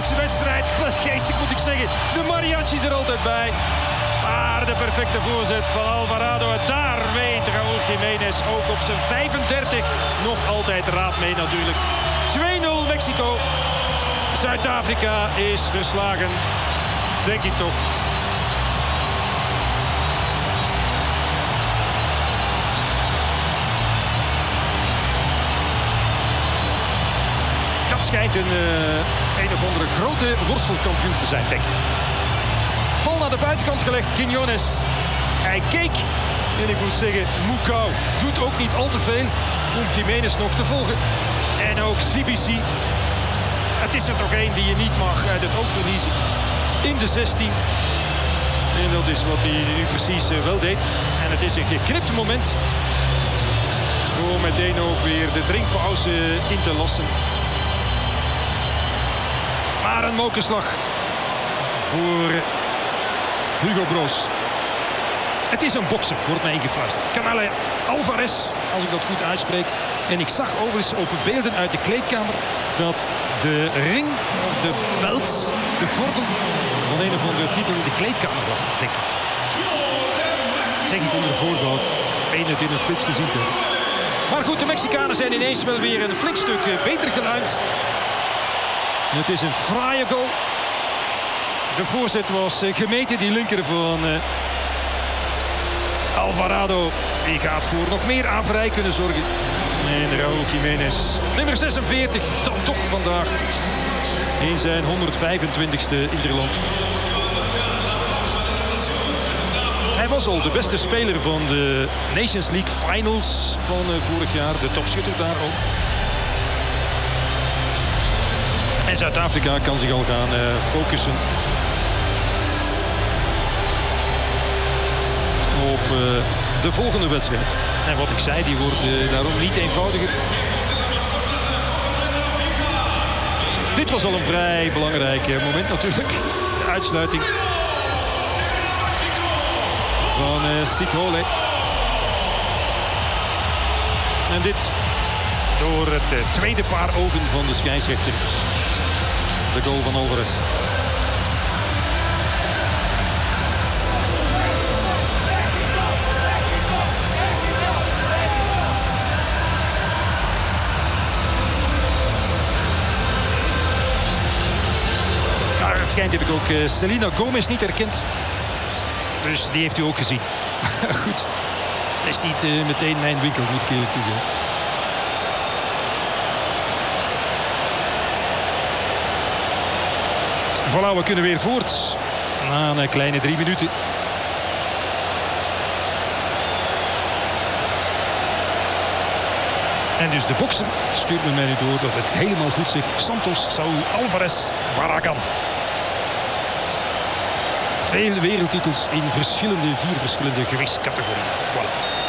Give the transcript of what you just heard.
Geestelijkse wedstrijd. Geestig moet ik zeggen. De mariachi is er altijd bij. Maar de perfecte voorzet van Alvarado. En daar weet Raúl Jiménez ook op zijn 35 nog altijd raad mee natuurlijk. 2-0 Mexico. Zuid-Afrika is verslagen. Denk ik toch. Dat schijnt een of andere grote worstelkampioen te zijn, denk ik. Bal naar de buitenkant gelegd, Quiñones. Hij keek en ik moet zeggen, Mukau doet ook niet al te veel om Jiménez nog te volgen. En ook CBC. Het is er toch één die je niet mag uit het oog verliezen. In de 16. En dat is wat hij nu precies wel deed. En het is een geknipt moment. Om meteen ook weer de drinkpauze in te lassen. Maar een mokerslag voor Hugo Broos. Het is een bokser, wordt mij ingefluisterd. Canelo Alvarez, als ik dat goed uitspreek. En ik zag overigens op beelden uit de kleedkamer dat de ring, of de belt, de gordel van een of andere titel in de kleedkamer lag, denk ik. Zeg ik onder voorbehoud. Eén het in een flits gezien te hebben. Maar goed, de Mexicanen zijn ineens wel weer een flink stuk beter geluimd. Het is een fraaie goal. De voorzet was gemeten, die linker van Alvarado. Die gaat voor nog meer averij kunnen zorgen. En Raúl Jiménez, nummer 46, dan toch vandaag in zijn 125ste interland. Hij was al de beste speler van de Nations League Finals van vorig jaar. De topschutter daar ook. En Zuid-Afrika kan zich al gaan focussen op de volgende wedstrijd. En wat ik zei, die wordt daarom niet eenvoudiger. Dit was al een vrij belangrijk moment natuurlijk. De uitsluiting van Sithole. En dit door het tweede paar ogen van de scheidsrechter. De goal van Alvarez. Maar het schijnt dat ik ook Selena Gomez niet herkend. Dus die heeft u ook gezien. Goed. Dat is niet meteen mijn winkel, moet ik eerlijk toegeven. Voilà, we kunnen weer voort. Na een kleine 3 minuten. En dus de bokser stuurt me mij nu door dat het helemaal goed zegt. Santos, Saúl Alvarez, Barragan. Veel wereldtitels in 4 verschillende gewichtscategorieën. Voilà.